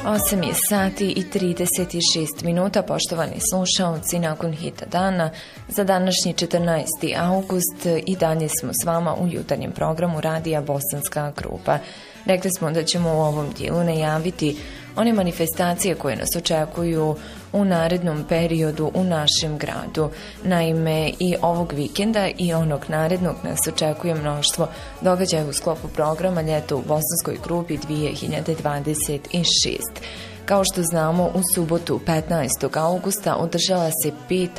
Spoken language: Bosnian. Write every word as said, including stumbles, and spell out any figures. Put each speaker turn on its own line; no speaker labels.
osam je sati i trideset šest minuta, poštovani slušalci, nakon hita dana za današnji četrnaesti august i dalje smo s vama u jutarnjem programu radija Bosanska grupa. Rekli smo da ćemo u ovom dijelu najaviti one manifestacije koje nas očekuju u narednom periodu u našem gradu. Naime, i ovog vikenda i onog narednog nas očekuje mnoštvo događaja u sklopu programa Ljeto u Bosanskoj grupi dvije hiljade dvadeset šest. Kao što znamo, u subotu petnaestog augusta održala se peta